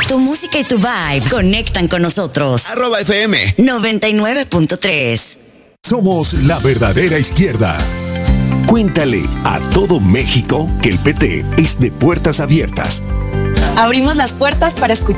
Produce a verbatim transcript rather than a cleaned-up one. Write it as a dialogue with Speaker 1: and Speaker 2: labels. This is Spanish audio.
Speaker 1: Tu música y tu vibe conectan con nosotros.
Speaker 2: Arroba F M
Speaker 1: noventa y nueve punto tres.
Speaker 3: Somos la verdadera izquierda. Cuéntale a todo México que el P T es de puertas abiertas.
Speaker 4: Abrimos las puertas para escuchar